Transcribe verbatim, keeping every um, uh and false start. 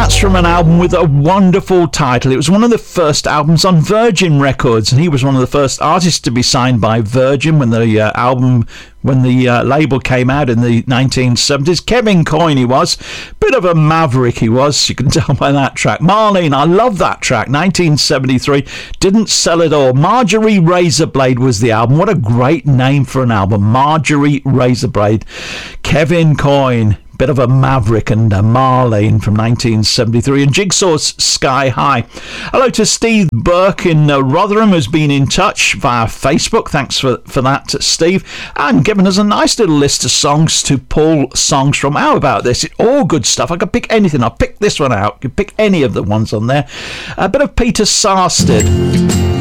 That's from an album with a wonderful title. It was one of the first albums on Virgin Records, and he was one of the first artists to be signed by Virgin when the uh, album, when the uh, label came out in the nineteen seventies. Kevin Coyne, he was. Bit of a maverick, he was. You can tell by that track. Marlene, I love that track. nineteen seventy-three. Didn't sell at all. Marjorie Razorblade was the album. What a great name for an album. Marjorie Razorblade. Kevin Coyne. Bit of a maverick, and a Marlene from nineteen seventy-three, and Jigsaw's Sky High. Hello to Steve Burke in uh, Rotherham, who's been in touch via Facebook. Thanks for, for that, Steve, and giving us a nice little list of songs to pull songs from. How about this? It's all good stuff. I could pick anything. I'll pick this one out. You could pick any of the ones on there. A bit of Peter Sarsted.